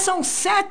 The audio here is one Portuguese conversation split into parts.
São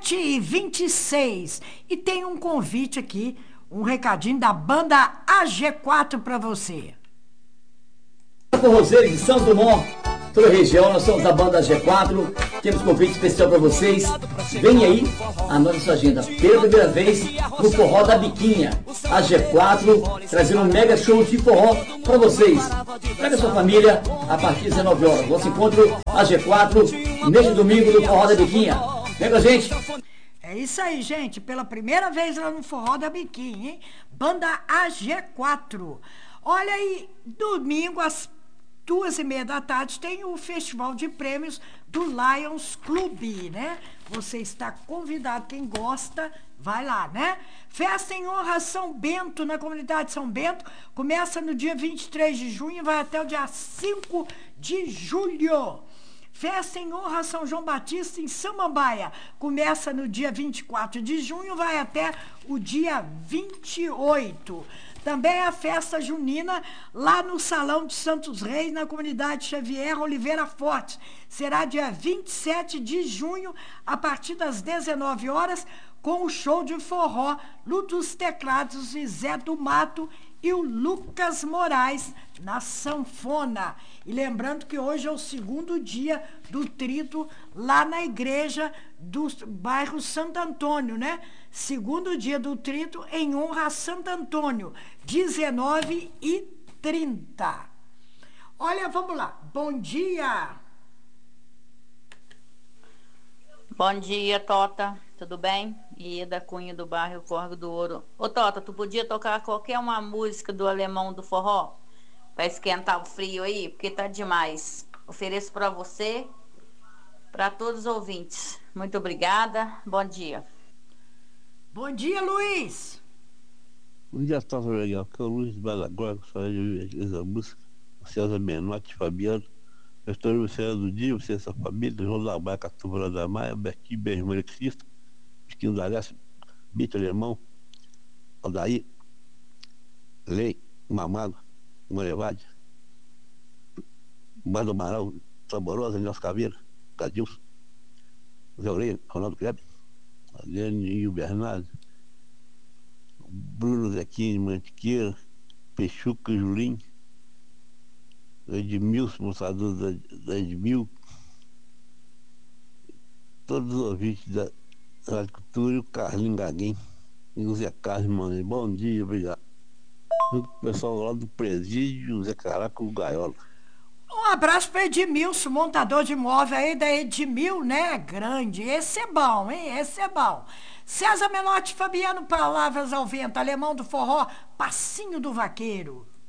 7h26 e tem um convite aqui, um recadinho da banda AG4 para você. Forrozeiro de Santos Dumont, toda a região, nós somos da banda AG4, temos convite especial para vocês. Vem aí, anote sua agenda, pela primeira vez no Forró da Biquinha, AG4, trazendo um mega show de forró para vocês. Traga sua família a partir das 19 horas. Nosso encontro AG4 neste domingo no Forró da Biquinha. Vem com a gente. É isso aí, gente. Pela primeira vez lá no Forró da Biquinha, hein? Banda AG4. Olha aí, domingo às 2h30 da tarde tem o Festival de Prêmios do Lions Clube, né? Você está convidado, quem gosta, vai lá, né? Festa em honra a São Bento, na comunidade São Bento, começa no dia 23 de junho e vai até o dia 5 de julho. Festa em honra a São João Batista em Samambaia. Começa no dia 24 de junho, vai até o dia 28. Também a festa junina lá no Salão de Santos Reis, na comunidade Xavier Oliveira Forte. Será dia 27 de junho, a partir das 19 horas, com o show de forró dos Teclados e Zé do Mato e o Lucas Moraes na sanfona. E lembrando que hoje é o segundo dia do trito lá na igreja do bairro Santo Antônio, né? Segundo dia do trito em honra a Santo Antônio, 19h30. Olha, vamos lá. Bom dia! Bom dia, Tota. Tudo bem? Ieda Cunha do bairro Córrego do Ouro. Ô, Tota, tu podia tocar qualquer uma música do Alemão do Forró? Pra esquentar o frio aí, porque tá demais. Ofereço pra você, pra todos os ouvintes. Muito obrigada. Bom dia. Bom dia, Luiz! Um dia estava legal, que é o Luiz Balagora, que só essa música, o César Menotti, Fabiano, a história do César do Dia, você e sua família, João da Baia, Catuvra da Maia, Betinho, Beijo, Maria Cristo, Esquino da Alessa, Bito Alemão, Aldair, Lei, Mamado, Morevade, Bado Amaral, Saborosa, Nelson Caveira, Cadilson, Zé Orelha, Ronaldo Kleber, Adriane Bernardo, Bruno Zequinho, Mantiqueira, Peixuca, Julinho, Edmilson, moçador da Edmil, todos os ouvintes da Rádio Cultura e o Carlinho Gaguinho e o Zé Carlos, mano. Bom dia, obrigado. O pessoal lá do presídio, Zé Caraca, o Gaiola. Um abraço para Edmilson, montador de móvel aí da Edmil, né? Grande. Esse é bom, hein? Esse é bom. César Menotti, Fabiano, Palavras ao Vento, Alemão do Forró, Passinho do Vaqueiro.